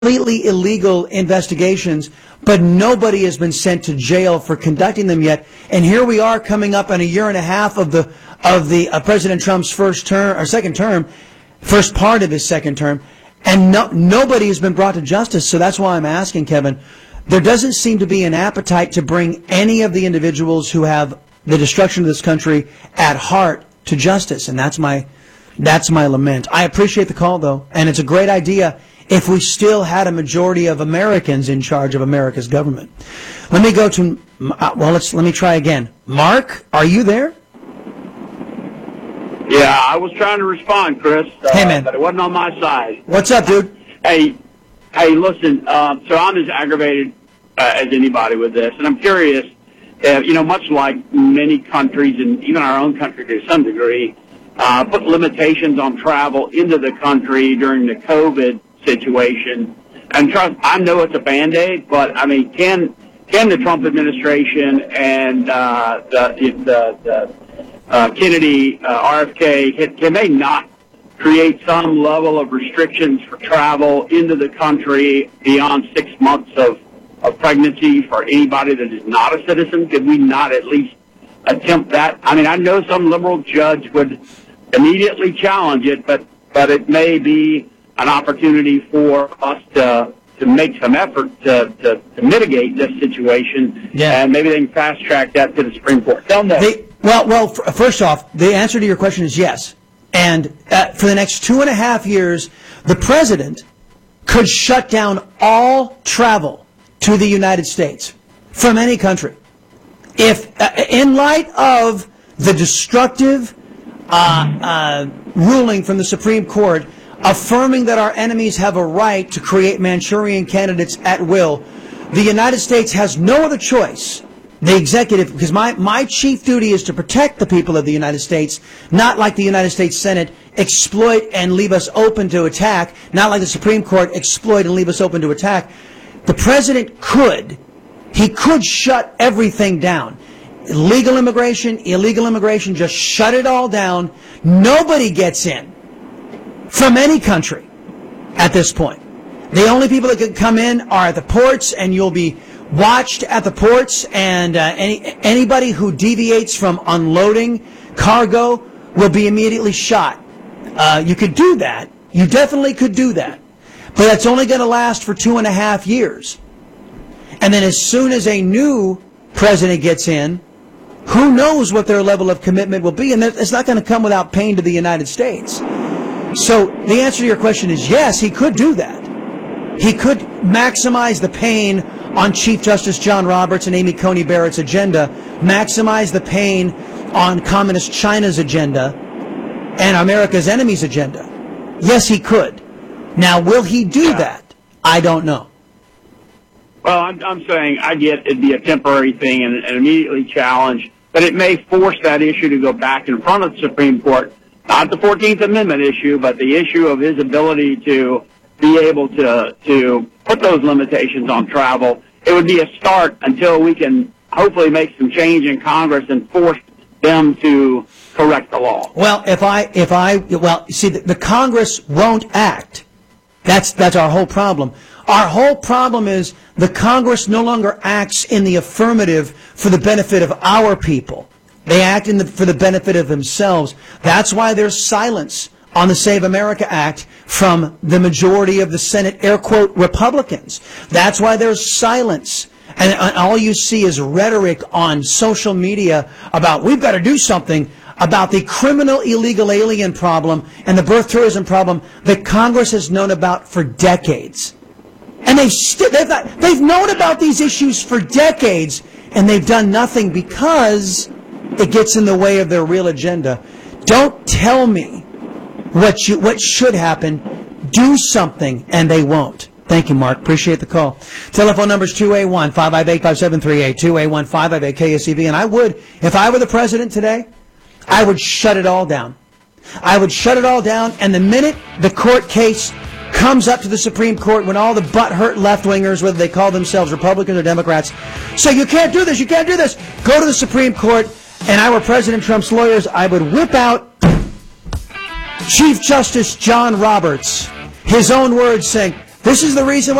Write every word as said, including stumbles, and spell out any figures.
completely illegal investigations, but nobody has been sent to jail for conducting them yet. And here we are coming up on a year and a half of the of the uh, President Trump's first term or second term, first part of his second term, and no, nobody has been brought to justice. So that's why I'm asking, Kevin. There doesn't seem to be an appetite to bring any of the individuals who have the destruction of this country at heart to justice, and that's my that's my lament. I appreciate the call, though, and it's a great idea if we still had a majority of Americans in charge of America's government. Let me go to, well, let's, let me try again. Mark, are you there? Yeah, I was trying to respond, Chris. Uh, hey, man. But it wasn't on my side. What's up, dude? Hey, hey, listen, um, so I'm as aggravated uh, as anybody with this, and I'm curious, uh, you know, much like many countries, and even our own country to some degree, uh, put limitations on travel into the country during the COVID situation. And trust, I know it's a Band-Aid, but I mean, can can the Trump administration and uh, the the, the uh, Kennedy, uh, R F K, can, can they not create some level of restrictions for travel into the country beyond six months of, of pregnancy for anybody that is not a citizen? Could we not at least attempt that? I mean, I know some liberal judge would immediately challenge it, but but it may be an opportunity for us to to make some effort to, to, to mitigate this situation, yeah. And maybe they can fast track that to the Supreme Court. Tell them that. They, well, well. F- first off, the answer to your question is yes. And uh, for the next two and a half years, the president could shut down all travel to the United States from any country, if, uh, in light of the destructive uh, uh, ruling from the Supreme Court, affirming that our enemies have a right to create Manchurian candidates at will, the United States has no other choice, the executive, because my, my chief duty is to protect the people of the United States, not like the United States Senate exploit and leave us open to attack, not like the Supreme Court exploit and leave us open to attack. The president could, he could shut everything down. Legal immigration, illegal immigration, just shut it all down. Nobody gets in from any country at this point. The only people that can come in are at the ports, and you'll be watched at the ports, and uh, any, anybody who deviates from unloading cargo will be immediately shot. Uh, you could do that. You definitely could do that. But that's only going to last for two and a half years. And then as soon as a new president gets in, who knows what their level of commitment will be, and it's not going to come without pain to the United States. So the answer to your question is yes, he could do that. He could maximize the pain on Chief Justice John Roberts and Amy Coney Barrett's agenda, maximize the pain on Communist China's agenda and America's enemies' agenda. Yes, he could. Now, will he do that? I don't know. Well, I'm, I'm saying I get it'd be a temporary thing and, and immediately challenge, but it may force that issue to go back in front of the Supreme Court. Not the fourteenth Amendment issue, but the issue of his ability to be able to to put those limitations on travel. It would be a start until we can hopefully make some change in Congress and force them to correct the law. Well, if I, if I, well, see, the, the Congress won't act. That's, that's our whole problem. Our whole problem is the Congress no longer acts in the affirmative for the benefit of our people. They act in the, for the benefit of themselves. That's why there's silence on the Save America Act from the majority of the Senate, air quote, Republicans. That's why there's silence. And, and all you see is rhetoric on social media about we've got to do something about the criminal illegal alien problem and the birth tourism problem that Congress has known about for decades. And they've, st- they've, not, they've known about these issues for decades, and they've done nothing because it gets in the way of their real agenda. Don't tell me what you, what should happen. Do something, and they won't. Thank you, Mark. Appreciate the call. Telephone number is two eight one, five five eight, five seven three eight, two eight one, five five eight, K S E V. And I would, if I were the president today, I would shut it all down. I would shut it all down, and the minute the court case comes up to the Supreme Court, when all the butthurt left-wingers, whether they call themselves Republicans or Democrats, say, you can't do this, you can't do this, go to the Supreme Court, and I were President Trump's lawyers, I would whip out Chief Justice John Roberts, his own words saying, This is the reason why